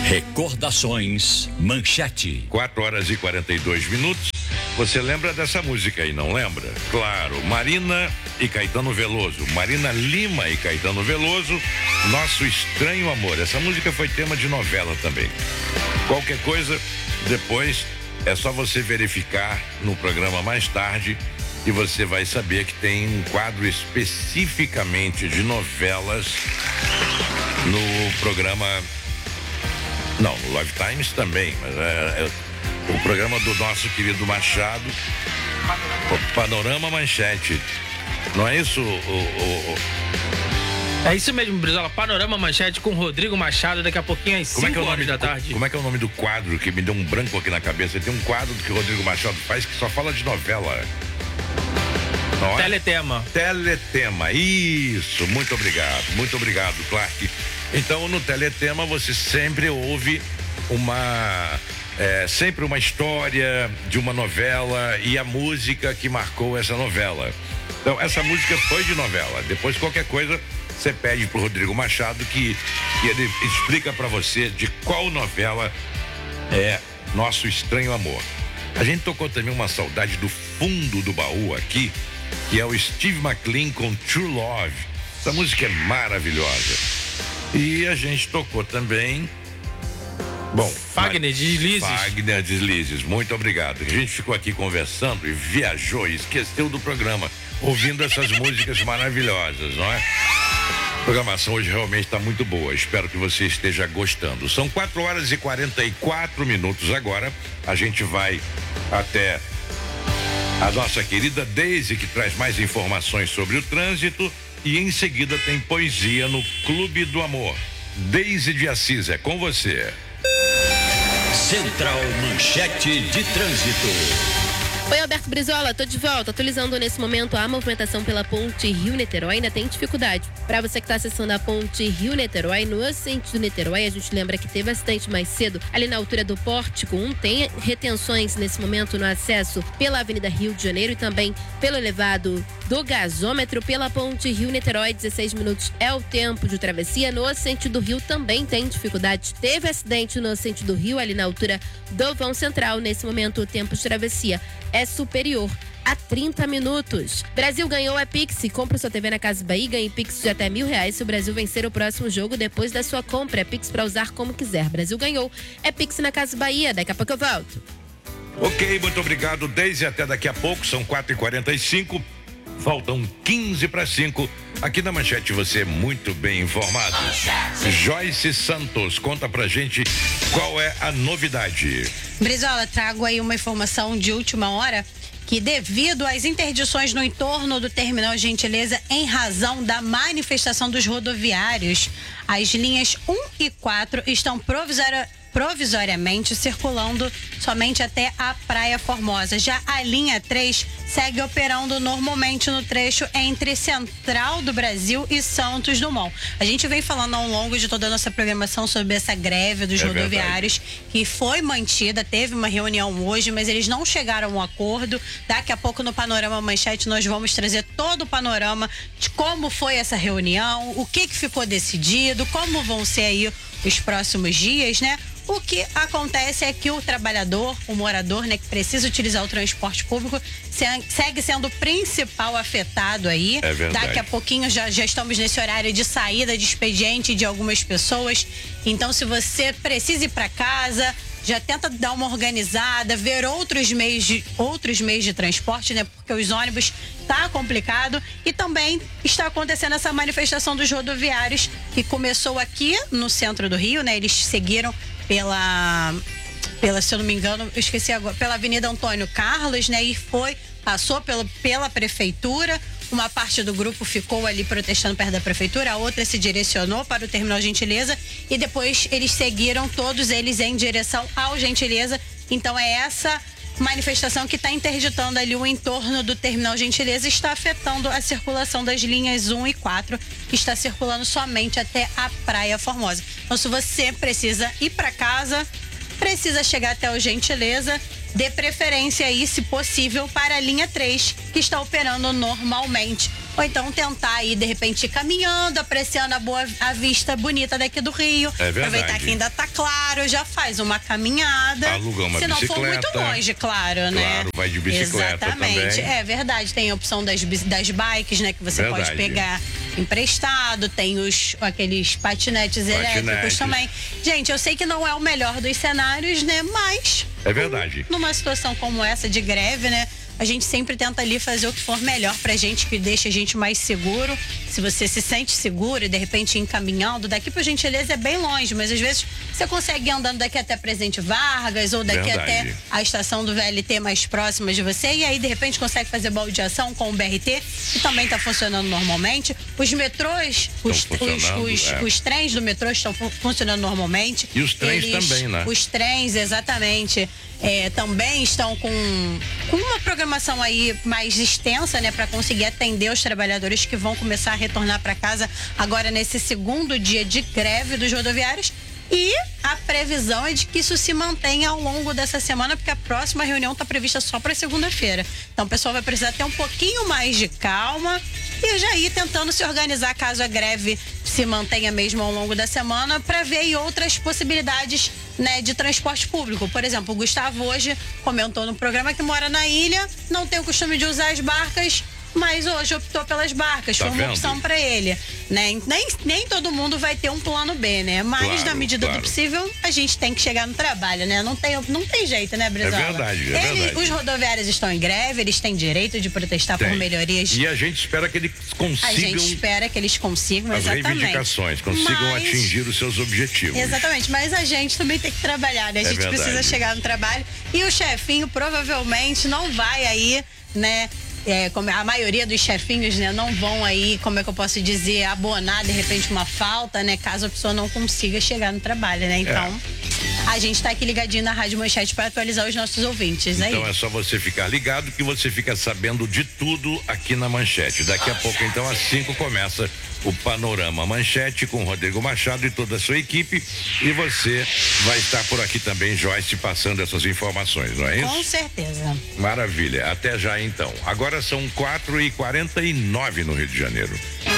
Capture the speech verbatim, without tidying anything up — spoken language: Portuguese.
Recordações Manchete. quatro horas e quarenta e dois minutos. Você lembra dessa música aí, não lembra? Claro, Marina e Caetano Veloso. Marina Lima e Caetano Veloso, Nosso Estranho Amor. Essa música foi tema de novela também. Qualquer coisa, depois é só você verificar no programa mais tarde e você vai saber que tem um quadro especificamente de novelas no programa. Não, no Love Times também, mas é, é o programa do nosso querido Machado, o Panorama Manchete. Não é isso, o, o, o... É isso mesmo, Brizola. Panorama Manchete com Rodrigo Machado, daqui a pouquinho às cinco é horas da tarde. Como é que é o nome do quadro que me deu um branco aqui na cabeça? Tem um quadro que o Rodrigo Machado faz que só fala de novela. Não é? Teletema. Teletema, isso. Muito obrigado, muito obrigado, Clark. Então, no Teletema, você sempre ouve uma... É, sempre uma história de uma novela e a música que marcou essa novela. Então, essa música foi de novela. Depois, qualquer coisa, você pede pro Rodrigo Machado que, que ele explica para você de qual novela é Nosso Estranho Amor. A gente tocou também uma saudade do fundo do baú aqui, que é o Steve McLean com True Love. Essa música é maravilhosa. E a gente tocou também... Bom, Fagner Deslizes. Fagner Deslizes, muito obrigado. A gente ficou aqui conversando e viajou e esqueceu do programa, ouvindo essas músicas maravilhosas, não é? A programação hoje realmente está muito boa, espero que você esteja gostando. São quatro horas e quarenta e quatro minutos agora, a gente vai até a nossa querida Deise, que traz mais informações sobre o trânsito, e em seguida tem poesia no Clube do Amor. Deise de Assis, é com você. Central Manchete de Trânsito. Oi, Alberto Brizola, tô de volta. Atualizando nesse momento a movimentação pela ponte Rio-Niterói, ainda tem dificuldade. Para você que está acessando a ponte Rio-Niterói, no sentido Niterói, a gente lembra que teve acidente mais cedo ali na altura do Pórtico um. Tem retenções nesse momento no acesso pela Avenida Rio de Janeiro e também pelo elevado do gasômetro pela ponte Rio-Niterói. dezesseis minutos é o tempo de travessia. No sentido Rio também tem dificuldade. Teve acidente no sentido Rio, ali na altura do vão central. Nesse momento, o tempo de travessia é superior a trinta minutos. Brasil ganhou a Pix. Compre sua T V na Casa Bahia e ganhe Pix de até mil reais se o Brasil vencer o próximo jogo depois da sua compra. É Pix para usar como quiser. Brasil ganhou. É Pix na Casa Bahia. Daqui a pouco eu volto. Ok, muito obrigado, Deise. Até daqui a pouco, são quatro e quarenta e cinco. Faltam quinze para cinco. Aqui na Manchete você é muito bem informado. Joyce Santos, conta pra gente qual é a novidade. Brizola, trago aí uma informação de última hora que, devido às interdições no entorno do Terminal Gentileza em razão da manifestação dos rodoviários, as linhas um e quatro estão provisoriamente provisoriamente circulando somente até a Praia Formosa. Já a linha três segue operando normalmente no trecho entre Central do Brasil e Santos Dumont. A gente vem falando ao longo de toda a nossa programação sobre essa greve dos é rodoviários verdade. Que foi mantida, teve uma reunião hoje, mas eles não chegaram a um acordo. Daqui a pouco no Panorama Manchete nós vamos trazer todo o panorama de como foi essa reunião, o que que ficou decidido, como vão ser aí os próximos dias, né? O que acontece é que o trabalhador, o morador, né, que precisa utilizar o transporte público, segue sendo o principal afetado aí. É verdade. Daqui a pouquinho já, já estamos nesse horário de saída de expediente de algumas pessoas. Então, se você precisa ir para casa, já tenta dar uma organizada, ver outros meios de, outros meios de transporte, né? Porque os ônibus tá complicado. E também está acontecendo essa manifestação dos rodoviários que começou aqui no centro do Rio, né? Eles seguiram pela, pela, se eu não me engano, eu esqueci agora, pela Avenida Antônio Carlos, né? E foi, passou pelo, pela prefeitura. Uma parte do grupo ficou ali protestando perto da prefeitura, a outra se direcionou para o Terminal Gentileza e depois eles seguiram, todos eles em direção ao Gentileza. Então é essa manifestação que está interditando ali o entorno do Terminal Gentileza, está afetando a circulação das linhas um e quatro, que está circulando somente até a Praia Formosa. Então, se você precisa ir para casa, precisa chegar até o Gentileza, dê preferência aí, se possível, para a linha três, que está operando normalmente. ou então tentar aí, de repente, ir caminhando, apreciando a boa a vista bonita daqui do Rio. É verdade. Aproveitar que ainda tá claro, já faz uma caminhada. Aluga uma Se não bicicleta. for muito longe, claro, né? Claro, vai de bicicleta Exatamente. também. É verdade, tem a opção das, bis- das bikes, né? Que você Verdade. pode pegar emprestado, tem os aqueles patinetes, elétricos Patinetes. também. Gente, eu sei que não é o melhor dos cenários, né? Mas É verdade. numa situação como essa de greve, né? A gente sempre tenta ali fazer o que for melhor pra gente, que deixa a gente mais seguro. Se você se sente seguro e de repente ir encaminhando, daqui pro Gentileza é bem longe, mas às vezes você consegue ir andando daqui até Presidente Vargas ou daqui Verdade. até a estação do V L T mais próxima de você, e aí de repente consegue fazer baldeação com o B R T, que também tá funcionando normalmente. Os metrôs, os, os, funcionando, os, é. os trens do metrô estão fu- funcionando normalmente. E os trens também, né? Os trens, exatamente. É, também estão com, com uma programação aí mais extensa, né, para conseguir atender os trabalhadores que vão começar a retornar para casa agora nesse segundo dia de greve dos rodoviários. E a previsão é de que isso se mantenha ao longo dessa semana, porque a próxima reunião está prevista só para segunda-feira. Então o pessoal vai precisar ter um pouquinho mais de calma e já ir tentando se organizar caso a greve se mantenha mesmo ao longo da semana, para ver aí outras possibilidades, né, de transporte público. Por exemplo, o Gustavo hoje comentou no programa que mora na ilha, não tem o costume de usar as barcas, mas hoje optou pelas barcas, Tá foi uma vendo? opção para ele, né? Nem, nem todo mundo vai ter um plano B, né? Mas Claro, na medida claro. do possível, a gente tem que chegar no trabalho, né? Não tem, não tem jeito, né, Brizola? É verdade, é Ele- verdade. Os rodoviários estão em greve, eles têm direito de protestar por Tem. melhorias. E a gente espera que eles A consigam gente espera que eles consigam, as exatamente. reivindicações, consigam Mas- atingir os seus objetivos. Exatamente, mas a gente também tem que trabalhar, né? A É gente verdade. precisa chegar no trabalho. E o chefinho provavelmente não vai aí, né? É, como a maioria dos chefinhos, né, não vão aí, como é que eu posso dizer, abonar de repente uma falta, né, caso a pessoa não consiga chegar no trabalho, né? Então, a gente tá aqui ligadinho na Rádio Manchete para atualizar os nossos ouvintes, aí. Então é só você ficar ligado que você fica sabendo de tudo aqui na Manchete. Daqui a pouco, então, às cinco começa o Panorama Manchete com Rodrigo Machado e toda a sua equipe. E você vai estar por aqui também, Joyce, passando essas informações, não é isso? Com certeza. Maravilha. Até já, então. Agora são quatro e quarenta e nove no Rio de Janeiro.